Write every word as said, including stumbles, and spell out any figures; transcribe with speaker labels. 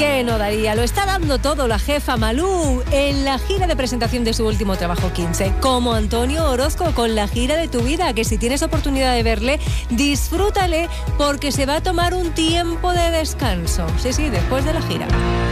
Speaker 1: Que no daría, lo está dando todo la jefa Malú en la gira de presentación de su último trabajo quince, como Antonio Orozco con la gira de tu vida, que si tienes oportunidad de verle, disfrútale porque se va a tomar un tiempo de descanso, sí, sí, después de la gira.